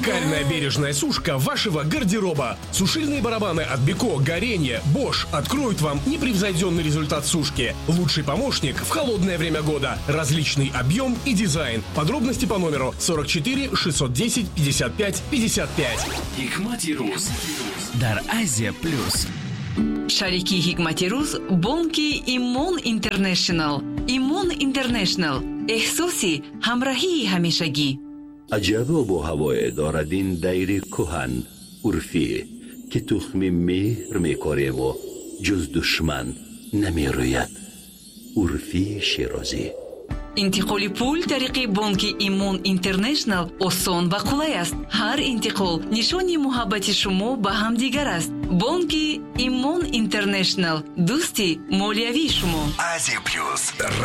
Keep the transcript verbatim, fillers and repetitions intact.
Уникальная бережная сушка вашего гардероба. Сушильные барабаны от Беко, Горение, Bosch откроют вам непревзойденный результат сушки. Лучший помощник в холодное время года. Различный объем и дизайн. Подробности по номеру сорок четыре шестьсот десять пятьдесят пять пятьдесят пять. Hikmati Ruz дар Азия плюс. Шарики Hikmati Ruz бонки Имон Интернешнл. Имон Интернешнл. احساسی همراهی همیشگی. عجب و با هوای دارد این دیر کهن عرفی که تخم مهر میکاره و جز دشمن نمیروید. عرفی شیرازی. انتقال پول طریق بانک ایمون اینترنشنل آسان و قلای است. هر انتقال نشانی محبت شما به هم دیگر است. بانک ایمون اینترنشنل دوستی مالیوی شما. Азия плюс.